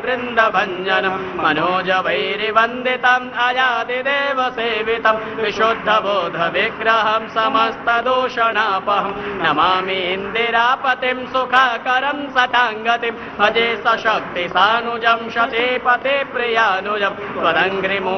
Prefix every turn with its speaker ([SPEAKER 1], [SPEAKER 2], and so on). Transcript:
[SPEAKER 1] वृन्दभञ्जनं मनोजवैरिवन्दितम् अयादिदेव सेवितं विशुद्धबोधविग्रहं समस्तदूषणापहं नमामि इन्दिरापतिं सुखाकरं सटाङ्गतिं भजे सशक्तिसानुजं शचीपति प्रियानुजं त्वदङ्घ्रिमु